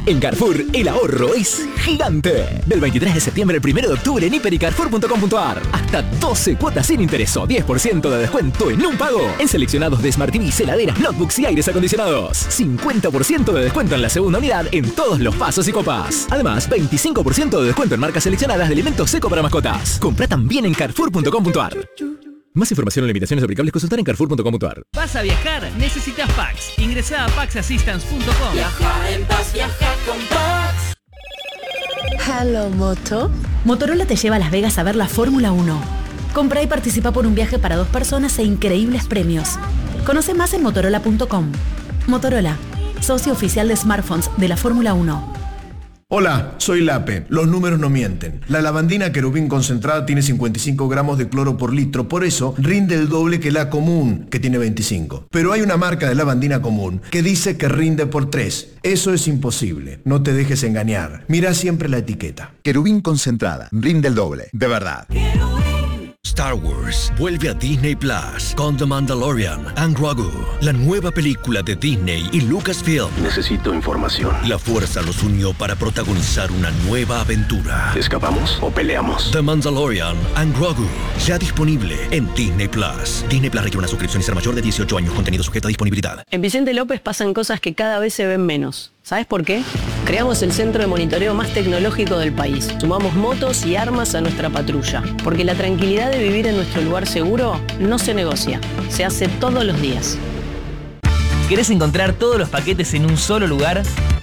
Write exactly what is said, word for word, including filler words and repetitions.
En Carrefour, el ahorro es gigante. Del veintitrés de septiembre al primero de octubre en hiper y carrefour punto com punto a r. Hasta doce cuotas sin interés o diez por ciento de descuento en un pago. En seleccionados de Smart T V, heladeras, notebooks y aires acondicionados. cincuenta por ciento de descuento en la segunda unidad en todos los vasos y copas. Además, veinticinco por ciento de descuento en marcas seleccionadas de alimentos seco para mascotas. Compra también en carrefour punto com punto a r. Más información o limitaciones aplicables consultar en carrefour punto com punto a r. ¿Vas a viajar? Necesitas Pax. Ingresá a pax assistance punto com. Viaja en paz, viaja con Pax. Hello, Moto. Motorola te lleva a Las Vegas a ver la Fórmula uno. Compra y participa por un viaje para dos personas e increíbles premios. Conoce más en motorola punto com. Motorola, socio oficial de smartphones de la Fórmula uno. Hola, soy Lape. Los números no mienten. La lavandina Querubín concentrada tiene cincuenta y cinco gramos de cloro por litro, por eso rinde el doble que la común, que tiene veinticinco. Pero hay una marca de lavandina común que dice que rinde por tres. Eso es imposible. No te dejes engañar. Mira siempre la etiqueta. Querubín concentrada. Rinde el doble. De verdad. Star Wars vuelve a Disney Plus con The Mandalorian and Grogu, la nueva película de Disney y Lucasfilm. Necesito información. La fuerza los unió para protagonizar una nueva aventura. ¿Escapamos o peleamos? The Mandalorian and Grogu, ya disponible en Disney Plus. Disney Plus requiere una suscripción y ser mayor de dieciocho años. Contenido sujeto a disponibilidad. En Vicente López pasan cosas que cada vez se ven menos. ¿Sabes por qué? Creamos el centro de monitoreo más tecnológico del país. Sumamos motos y armas a nuestra patrulla. Porque la tranquilidad de vivir en nuestro lugar seguro no se negocia. Se hace todos los días. ¿Querés encontrar todos los paquetes en un solo lugar?